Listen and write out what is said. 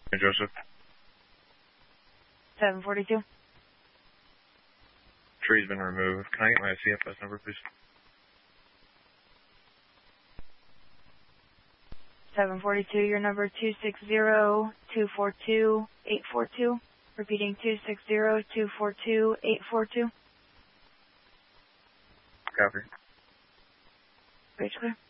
Hey, Joseph. 742. Tree's been removed. Can I get my CFS number, please? 742, your number 260-242-842. Repeating 260-242-842. Copy. Bridge clear.